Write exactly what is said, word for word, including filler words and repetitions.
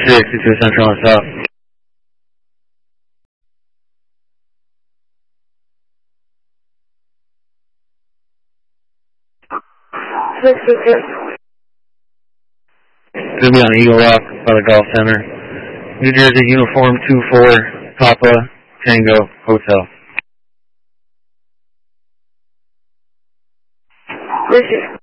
sixty-two Central and South. sixty-two. Gonna be on Eagle Rock by the Golf Center. New Jersey Uniform two four Papa Tango Hotel. Appreciate it.